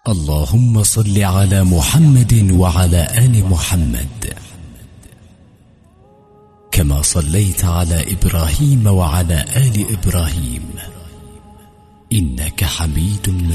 اللهم صل على محمد وعلى آل محمد كما صليت على إبراهيم وعلى آل إبراهيم إنك حميد مجيد.